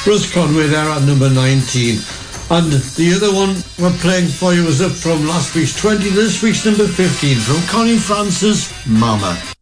Russ Conway there at number 19. And the other one we're playing for you was up from last week's 20, this week's number 15, from Connie Francis, Mama.